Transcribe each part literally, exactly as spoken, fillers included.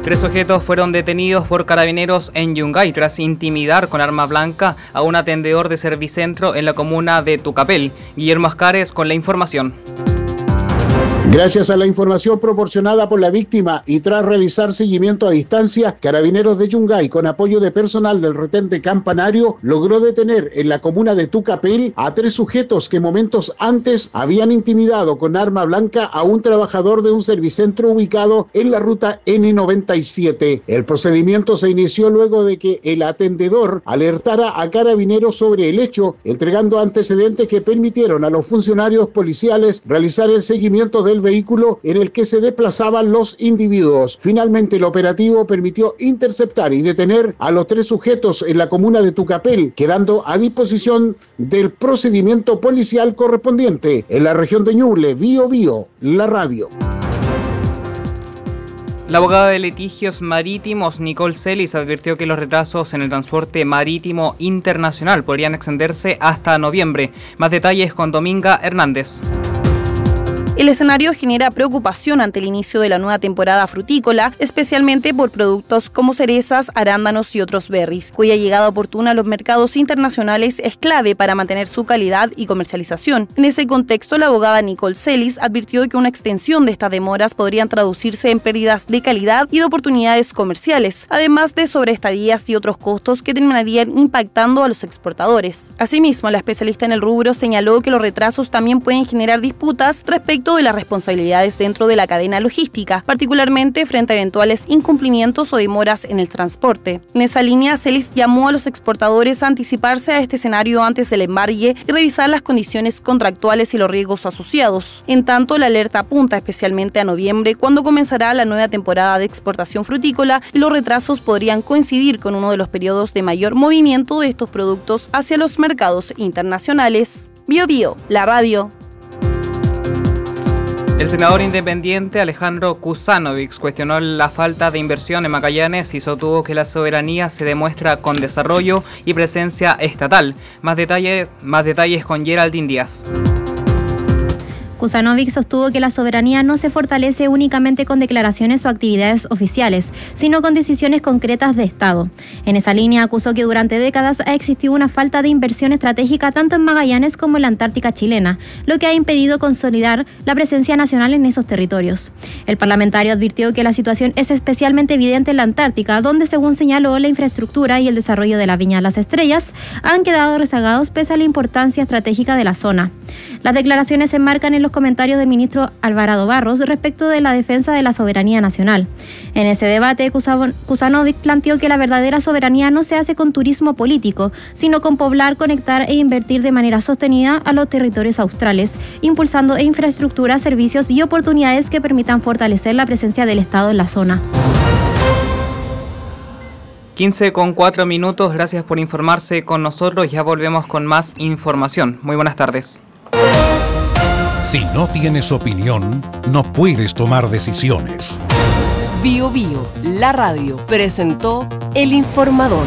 Tres sujetos fueron detenidos por carabineros en Yungay tras intimidar con arma blanca a un atendedor de Servicentro en la comuna de Tucapel. Guillermo Ascares con la información. Gracias a la información proporcionada por la víctima y tras realizar seguimiento a distancia, Carabineros de Yungay, con apoyo de personal del retén Campanario, logró detener en la comuna de Tucapel a tres sujetos que momentos antes habían intimidado con arma blanca a un trabajador de un servicentro ubicado en la ruta ene noventa y siete. El procedimiento se inició luego de que el atendedor alertara a Carabineros sobre el hecho, entregando antecedentes que permitieron a los funcionarios policiales realizar el seguimiento del vehículo en el que se desplazaban los individuos. Finalmente, el operativo permitió interceptar y detener a los tres sujetos en la comuna de Tucapel, quedando a disposición del procedimiento policial correspondiente. En la región de Ñuble, Bío Bío, la radio. La abogada de litigios marítimos, Nicole Celis, advirtió que los retrasos en el transporte marítimo internacional podrían extenderse hasta noviembre. Más detalles con Dominga Hernández. El escenario genera preocupación ante el inicio de la nueva temporada frutícola, especialmente por productos como cerezas, arándanos y otros berries, cuya llegada oportuna a los mercados internacionales es clave para mantener su calidad y comercialización. En ese contexto, la abogada Nicole Celis advirtió que una extensión de estas demoras podrían traducirse en pérdidas de calidad y de oportunidades comerciales, además de sobreestadías y otros costos que terminarían impactando a los exportadores. Asimismo, la especialista en el rubro señaló que los retrasos también pueden generar disputas respecto de las responsabilidades dentro de la cadena logística, particularmente frente a eventuales incumplimientos o demoras en el transporte. En esa línea, Celis llamó a los exportadores a anticiparse a este escenario antes del embargue y revisar las condiciones contractuales y los riesgos asociados. En tanto, la alerta apunta especialmente a noviembre, cuando comenzará la nueva temporada de exportación frutícola, y los retrasos podrían coincidir con uno de los periodos de mayor movimiento de estos productos hacia los mercados internacionales. Bío Bío, la radio. El senador independiente Alejandro Kusanovic cuestionó la falta de inversión en Magallanes y sostuvo que la soberanía se demuestra con desarrollo y presencia estatal. Más detalles, más detalles con Geraldine Díaz. Kusanovic sostuvo que la soberanía no se fortalece únicamente con declaraciones o actividades oficiales, sino con decisiones concretas de Estado. En esa línea acusó que durante décadas ha existido una falta de inversión estratégica tanto en Magallanes como en la Antártica chilena, lo que ha impedido consolidar la presencia nacional en esos territorios. El parlamentario advirtió que la situación es especialmente evidente en la Antártica, donde, según señaló, la infraestructura y el desarrollo de la Viña Las Estrellas han quedado rezagados pese a la importancia estratégica de la zona. Las declaraciones se enmarcan en los comentarios del ministro Alvarado Barros respecto de la defensa de la soberanía nacional. En ese debate, Kusanovic planteó que la verdadera soberanía no se hace con turismo político, sino con poblar, conectar e invertir de manera sostenida a los territorios australes, impulsando infraestructura, servicios y oportunidades que permitan fortalecer la presencia del Estado en la zona. quince con cuatro minutos, gracias por informarse con nosotros, ya volvemos con más información. Muy buenas tardes. Si no tienes opinión, no puedes tomar decisiones. Bío Bío, la radio, presentó El Informador.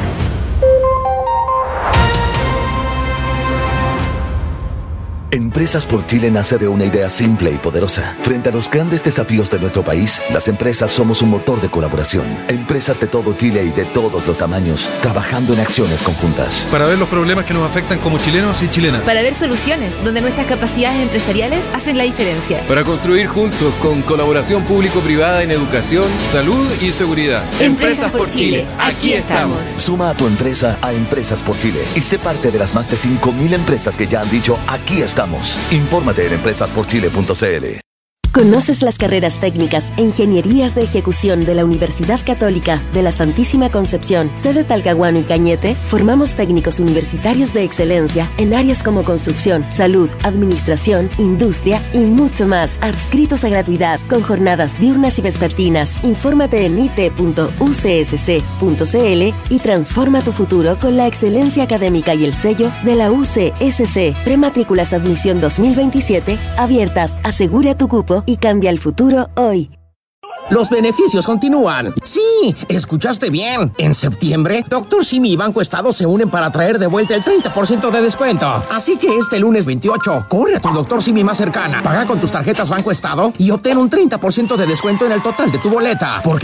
Empresas por Chile nace de una idea simple y poderosa. Frente a los grandes desafíos de nuestro país, las empresas somos un motor de colaboración. Empresas de todo Chile y de todos los tamaños, trabajando en acciones conjuntas. Para ver los problemas que nos afectan como chilenos y chilenas. Para ver soluciones donde nuestras capacidades empresariales hacen la diferencia. Para construir juntos con colaboración público-privada en educación, salud y seguridad. Empresas, Empresas por Chile, Chile. Aquí estamos. Suma a tu empresa a Empresas por Chile y sé parte de las más de cinco mil empresas que ya han dicho aquí estamos. Infórmate en empresas por chile punto c l. ¿Conoces las carreras técnicas e ingenierías de ejecución de la Universidad Católica de la Santísima Concepción, sede Talcahuano y Cañete? Formamos técnicos universitarios de excelencia en áreas como construcción, salud, administración, industria y mucho más. Adscritos a gratuidad, con jornadas diurnas y vespertinas. Infórmate en i t punto u c s c punto c l y transforma tu futuro con la excelencia académica y el sello de la U C S C. Prematrículas admisión dos mil veintisiete abiertas. Asegura tu cupo y cambia el futuro hoy. Los beneficios continúan. Sí, escuchaste bien. En septiembre, Doctor Simi y Banco Estado se unen para traer de vuelta el treinta por ciento de descuento. Así que este lunes veintiocho, corre a tu Doctor Simi más cercana, paga con tus tarjetas Banco Estado y obtén un treinta por ciento de descuento en el total de tu boleta. Porque